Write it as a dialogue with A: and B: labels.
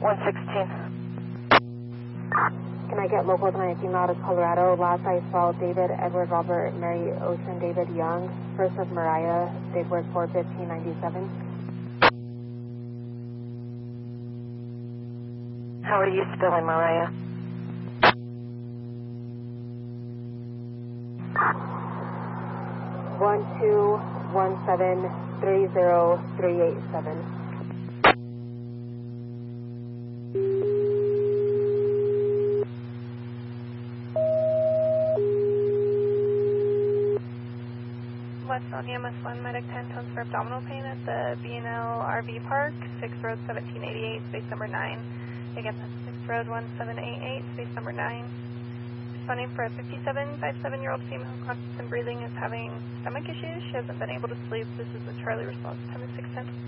A: 116.
B: Can I get local 19 out of Colorado? Last I saw David, Edward, Robert, Mary, Ocean, David, Young. First of Mariah, date was 4/15/97.
A: How are you spelling Mariah?
B: One two 1730387.
C: West on EMS1 Medic 10 tones for abdominal pain at the B&L RV Park, 6 Road 1788, space number 9. Again, that's 6 Road 1788, space number 9. Responding for a 57-year-old female, conscious and breathing, is having stomach issues. She hasn't been able to sleep. This is the Charlie response. Time is 6:10.